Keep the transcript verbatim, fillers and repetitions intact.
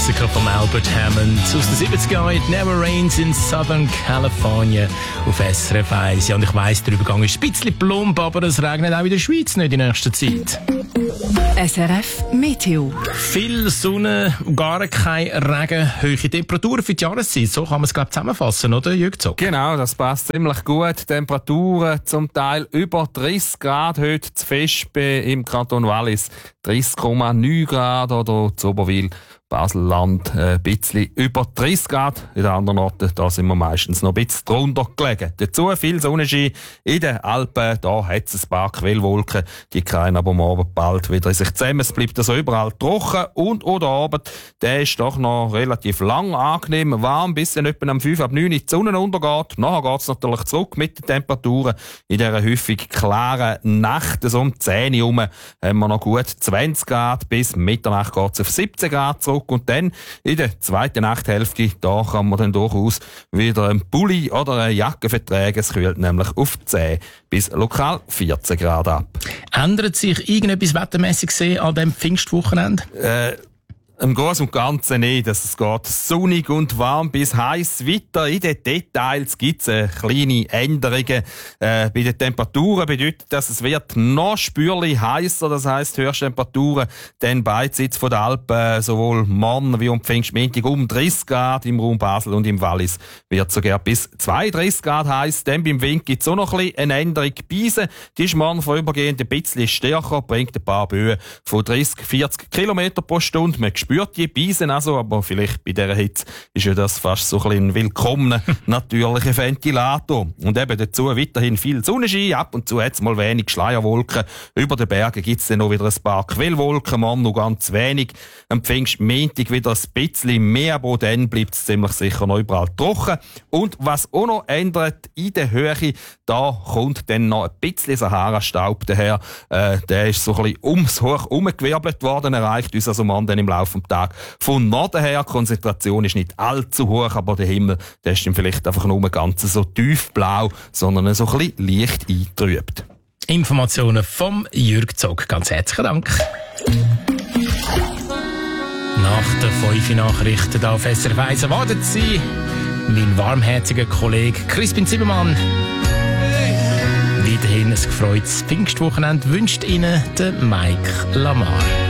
Klassiker von Albert Hammond aus den siebziger Jahren. It Never Rains in Southern California auf S R F eins. Ja, und ich weiss, der Übergang ist ein bisschen plump, aber es regnet auch in der Schweiz nicht in nächster Zeit. S R F Meteo. Viel Sonne, gar kein Regen, hohe Temperaturen für die Jahreszeit. So kann man es, glaube ich, zusammenfassen, oder, Jürg Zog? Genau, das passt ziemlich gut. Temperaturen zum Teil über dreißig Grad, heute zu Vespe im Kanton Wallis dreißig Komma neun Grad oder zu Oberwil, Basel-Land äh, ein bisschen über dreißig Grad. In den anderen Orten da sind wir meistens noch ein bisschen drunter gelegen. Dazu viel Sonnenschein in den Alpen. Da hat es ein paar Quellwolken. Die kreien aber morgen bald wieder in sich zusammen. Es bleibt also überall trocken. Und oder Abend, der ist doch noch relativ lang angenehm warm, bis dann etwa am fünf ab neun die Sonne untergeht. Nachher geht es natürlich zurück mit den Temperaturen. In dieser häufig klaren Nacht, so um zehn Uhr herum, haben wir noch gut zwanzig Grad. Bis Mitternacht geht es auf siebzehn Grad zurück. Und dann in der zweiten Nachthälfte, da kann man dann durchaus wieder einen Pulli oder eine Jacke vertragen. Es kühlt nämlich auf zehn bis lokal vierzehn Grad ab. Ändert sich irgendetwas wettermässig gesehen an diesem Pfingstwochenende? Äh, Im Großen und Ganzen nicht. Es geht sonnig und warm bis heiß weiter. In den Details gibt es äh, kleine Änderungen. Äh, bei den Temperaturen bedeutet das, es wird noch spürlich heißer. Das heisst, Höchsttemperaturen dann beidseits von der Alpen, sowohl morgen wie am Pfingstmontag um dreißig Grad im Raum Basel und im Wallis wird sogar bis zweiunddreißig Grad heiß. Dann beim Wind gibt es auch noch ein bisschen eine Änderung. Biese, die ist morgen vorübergehend ein bisschen stärker, bringt ein paar Böen von dreißig, vierzig Kilometer pro Stunde. Man spürt die Beisen also, aber vielleicht bei dieser Hitze ist ja das fast so ein, ein willkommener natürlicher Ventilator. Und eben dazu weiterhin viel Sonnenschein, ab und zu hat es mal wenig Schleierwolken. Über den Bergen gibt es dann noch wieder ein paar Quellwolken, morgen noch ganz wenig. Am Pfingstmontag wieder ein bisschen mehr, aber dann bleibt es ziemlich sicher noch überall trocken. Und was auch noch ändert in der Höhe, da kommt dann noch ein bisschen Sahara-Staub daher. Äh, der ist so ein bisschen ums Hoch umgewirbelt worden, erreicht uns also morgen dann im Laufe des Tages von Norden her. Die Konzentration ist nicht allzu hoch, aber der Himmel, der ist dann vielleicht einfach nur ganz so tiefblau, sondern so ein bisschen leicht eingetrübt. Informationen vom Jürg Zog. Ganz herzlichen Dank. Nach den fünf Nachrichten auf S R F eins erwartet Sie mein warmherziger Kollege Crispin Zimmermann. Weiterhin ein gefreutes Pfingstwochenende wünscht Ihnen der Mike Lamar.